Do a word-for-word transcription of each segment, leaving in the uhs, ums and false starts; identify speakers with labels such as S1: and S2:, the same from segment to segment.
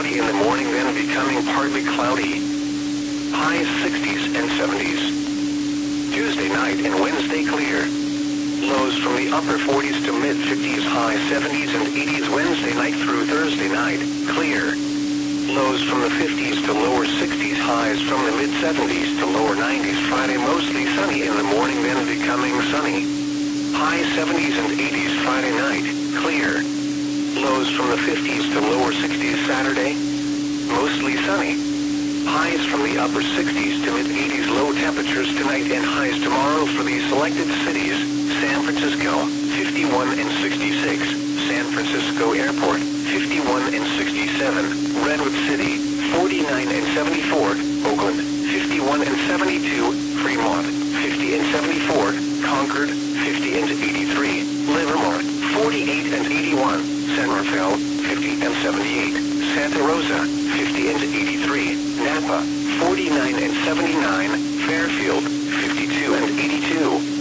S1: cloudy in the morning, then becoming partly cloudy. Highs sixties and seventies. Tuesday night and Wednesday clear. Lows from the upper forties to mid fifties, high seventies and eighties Wednesday night through Thursday night, clear. Lows from the fifties to lower sixties, highs from the mid seventies to lower nineties. Friday mostly sunny in the morning, then becoming sunny. High seventies and eighties Friday night, clear. Lows from the fifties to lower sixties Saturday, mostly sunny. Highs from the upper sixties to mid eighties. Low temperatures tonight and highs tomorrow for these selected cities: San Francisco, fifty-one and sixty-six, San Francisco Airport, fifty-one and sixty-seven, Redwood City, forty-nine and seventy-four, Oakland, fifty-one and seventy-two, Fremont, fifty and seventy-four, Concord, fifty and eighty-three, Livermore, forty-eight and eighty-one, San Rafael, fifty and seventy-eight, Santa Rosa, fifty and eighty-three, Napa, forty-nine and seventy-nine, Fairfield, fifty-two and eighty-two.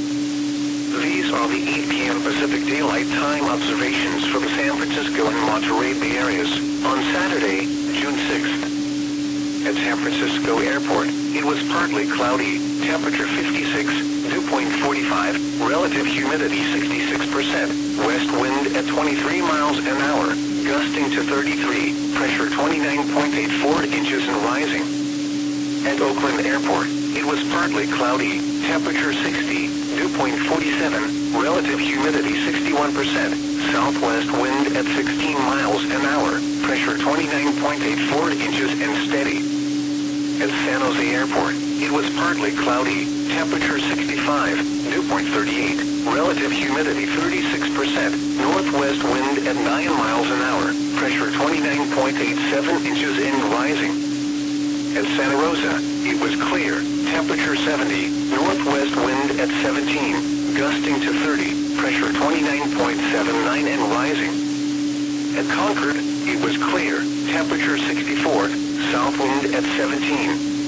S1: These are the eight p m Pacific Daylight Time observations for the San Francisco and Monterey Bay areas on Saturday, June sixth. At San Francisco Airport, it was partly cloudy, temperature fifty-six, dew point forty-five, relative humidity sixty-six percent, west wind at twenty-three miles an hour, gusting to thirty-three, pressure twenty-nine point eight four inches and rising. At Oakland Airport, it was partly cloudy, temperature sixty, dew point forty-seven, relative humidity sixty-one percent, southwest wind at sixteen miles an hour, pressure twenty-nine point eight four inches and steady. At San Jose Airport, it was partly cloudy, temperature sixty-five, dew point thirty-eight, relative humidity thirty-six percent, northwest wind at nine miles an hour, pressure twenty-nine point eight seven inches and rising. At Santa Rosa, it was clear, temperature seventy, northwest wind at seventeen, gusting to thirty, pressure twenty-nine point seven nine and rising. At Concord, it was clear, temperature sixty-four, south wind at seventeen.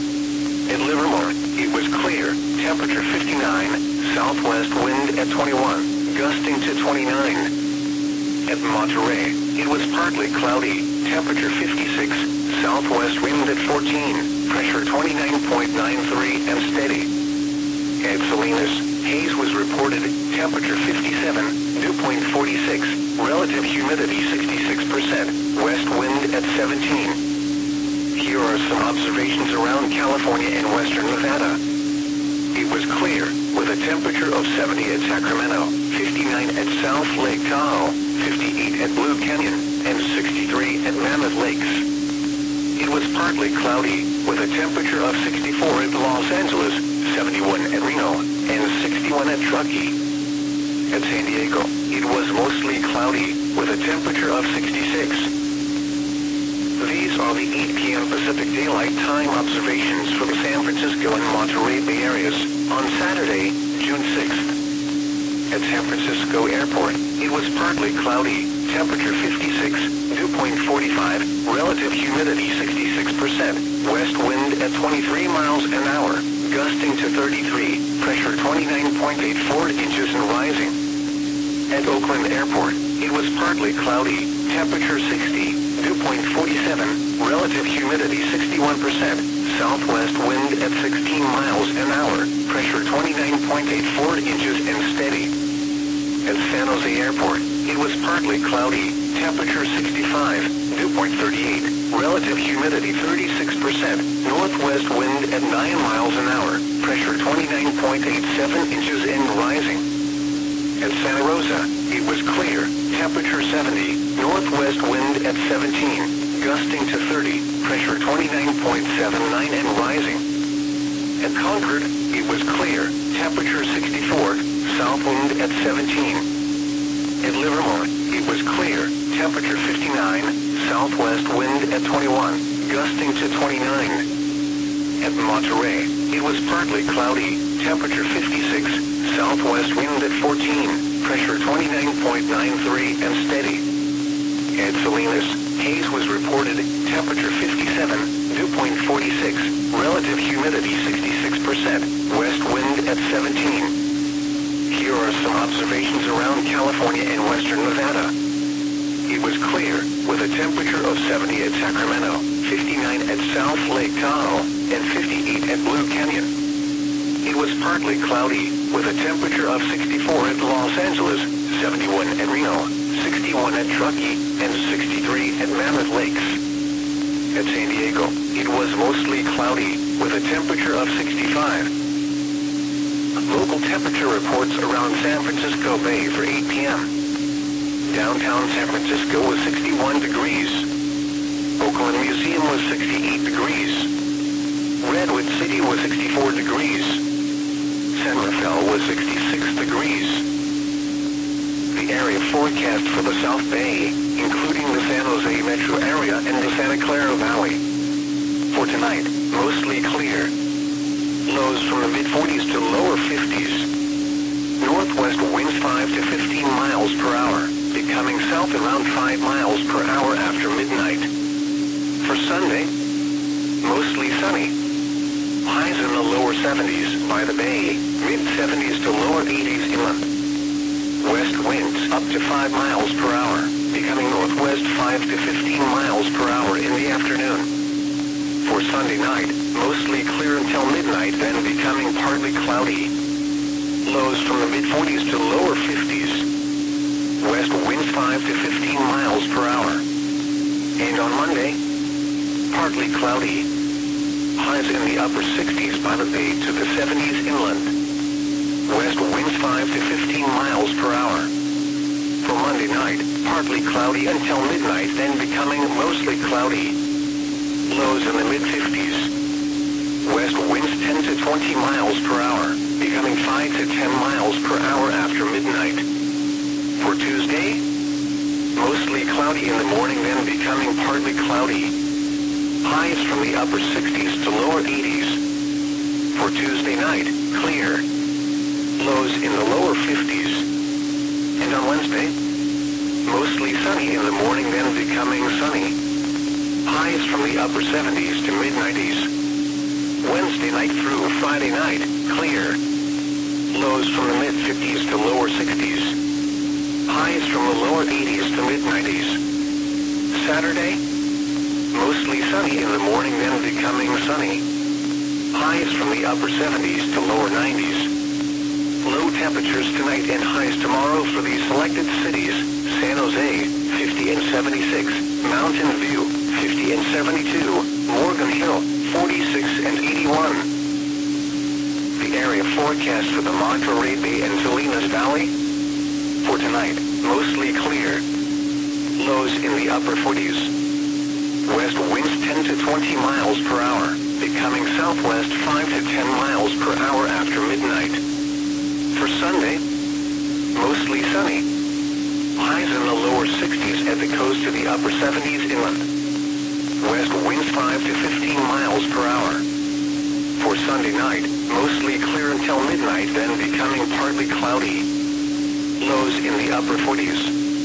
S1: At Livermore, it was clear, temperature fifty-nine, southwest wind at twenty-one, gusting to twenty-nine. At Monterey, it was partly cloudy, temperature fifty-six, southwest wind at fourteen, pressure twenty-nine point nine three and steady. At Salinas, haze was reported, temperature fifty-seven, dew point forty-six, relative humidity sixty-six percent, west wind at seventeen. Here are some observations around California and western Nevada. It was clear, with a temperature of seventy at Sacramento, fifty-nine at South Lake Tahoe, fifty-eight at Blue Canyon, and sixty-three at Mammoth Lakes. It was partly cloudy, with a temperature of sixty-four at Los Angeles, seventy-one at Reno, and sixty-one at Truckee. At San Diego, it was mostly cloudy, with a temperature of sixty-six. These are the eight p m Pacific Daylight Time observations for the San Francisco and Monterey Bay areas on Saturday, June sixth. At San Francisco Airport, it was partly cloudy, temperature fifty-six, dew point forty-five, relative humidity sixty-six percent, west wind at twenty-three miles an hour, gusting to thirty-three, pressure twenty-nine point eight four inches and rising. At Oakland Airport, it was partly cloudy, temperature sixty, dew point forty-seven, relative humidity sixty-one percent, southwest wind at sixteen miles an hour, pressure twenty-nine point eight four inches and steady. At San Jose Airport, it was partly cloudy, temperature sixty-five, dew point thirty-eight, relative humidity thirty-six percent, northwest wind at nine miles an hour, pressure twenty-nine point eight seven inches and rising. At Santa Rosa, it was clear, temperature seventy, northwest wind at seventeen, gusting to thirty, pressure twenty-nine point seven nine and rising. At Concord, it was clear, temperature sixty-four, south wind at seventeen. At Livermore, it was clear, temperature fifty-nine, southwest wind at twenty-one, gusting to twenty-nine. At Monterey, it was partly cloudy, temperature fifty-six, southwest wind at fourteen, pressure twenty-nine point nine three and steady. At Salinas, haze was reported, temperature fifty-seven, dew point forty-six, relative humidity sixty-six percent, west wind at seventeen. Here are some observations around California and western Nevada. It was clear, with a a temperature of seventy at Sacramento, fifty-nine at South Lake Tahoe, and fifty-eight at Blue Canyon. It was partly cloudy, with a temperature of sixty-four at Los Angeles, seventy-one at Reno, sixty-one at Truckee, and sixty-three at Mammoth Lakes. At San Diego, it was mostly cloudy, with a temperature of sixty-five. Local temperature reports around San Francisco Bay for eight p m Downtown San Francisco was sixty-one degrees. Oakland Museum was sixty-eight degrees. Redwood City was sixty-four degrees. San Rafael was sixty-six degrees. The area forecast for the South Bay, including the San Jose metro area and the Santa Clara Valley. For tonight, mostly clear. Lows from the mid forties to lower fifties. Northwest winds five to fifteen miles per hour, becoming south around five miles per hour after midnight. For Sunday, mostly sunny. Highs in the lower seventies by the bay, mid seventies to lower eighties inland. West winds up to five miles per hour, becoming northwest five to fifteen miles per hour in the afternoon. For Sunday night, mostly clear until midnight, then becoming partly cloudy. Lows from the mid forties to lower fifties. West winds five to fifteen miles per hour. And on Monday, partly cloudy. Highs in the upper sixties by the bay to the seventies inland. West winds five to fifteen miles per hour. For Monday night, partly cloudy until midnight, then becoming mostly cloudy. Lows in the mid fifties. West winds ten to twenty miles per hour, becoming five to ten miles per hour after midnight. For Tuesday, mostly cloudy in the morning, then becoming partly cloudy. Highs from the upper sixties to lower eighties. For Tuesday night, clear. Lows in the lower fifties. And on Wednesday, mostly sunny in the morning, then becoming sunny. Highs from the upper seventies to mid nineties. Wednesday night through Friday night, clear. Lows from the mid fifties to lower sixties. Highs from the lower eighties to mid nineties. Saturday, mostly sunny in the morning, then becoming sunny. Highs from the upper seventies to lower nineties. Low temperatures tonight and highs tomorrow for these selected cities: San Jose, fifty and seventy-six, Mountain View, fifty and seventy-two, Morgan Hill, forty-six and eighty-one. The area forecast for the Monterey Bay and Salinas Valley. For tonight, mostly clear. Lows in the upper forties. West winds ten to twenty miles per hour, becoming southwest five to ten miles per hour after midnight. For Sunday, mostly sunny. Highs in the lower sixties at the coast to the upper seventies inland. West winds five to fifteen miles per hour. For Sunday night, mostly clear until midnight, then becoming partly cloudy. Lows in the upper forties.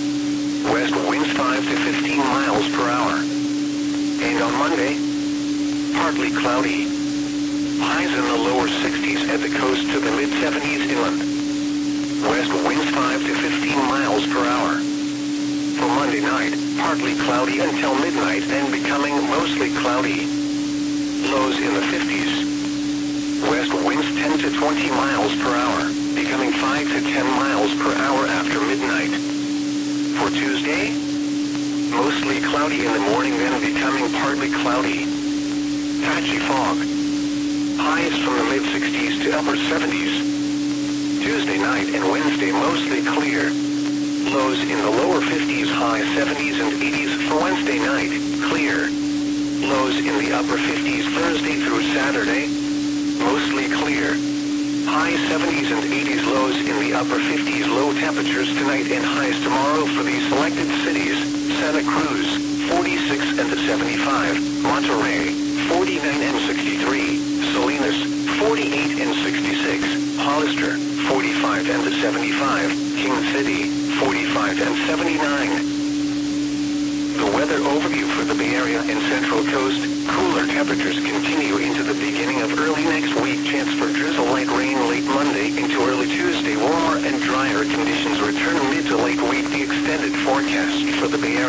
S1: West winds five to fifteen miles per hour. And on Monday, partly cloudy. Highs in the lower sixties at the coast to the mid seventies inland. West winds five to fifteen miles per hour. For Monday night, partly cloudy until midnight, then becoming mostly cloudy. Lows in the fifties. West winds ten to twenty miles per hour, becoming five to ten miles per hour after midnight. For Tuesday, mostly cloudy in the morning, then becoming partly cloudy. Patchy fog. Highs from the mid sixties to upper seventies. Tuesday night and Wednesday mostly clear. Lows in the lower fifties, high seventies and eighties for Wednesday night, clear. Lows in the upper fifties Thursday through Saturday, mostly clear. High seventies and eighties, lows in the upper fifties. Low temperatures tonight and highs tomorrow for these selected cities: Santa Cruz, forty-six and seventy-five, Monterey, forty-nine and sixty-three, Salinas, forty-eight and sixty-six, Hollister, forty-five and seventy-five, King City, forty-five and seventy-nine. The weather overview for the Bay Area and Central Coast: cooler temperatures continue into the beginning of early next week. Chance for drizzle, light rain late Monday into early Tuesday. Warmer and drier conditions return mid to late week. The extended forecast for the Bay Area